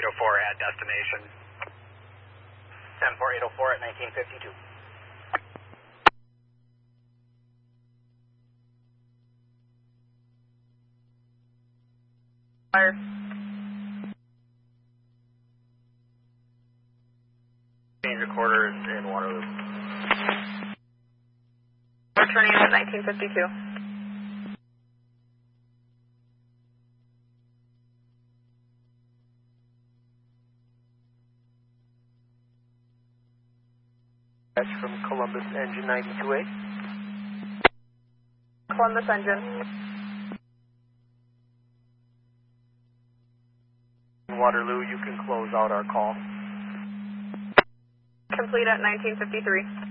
at destination. 10804 at 1952. Fire. Change recorders in Waterloo. Returning at 1952. From Columbus Engine 928. Columbus Engine. Waterloo, you can close out our call. Complete at 1953.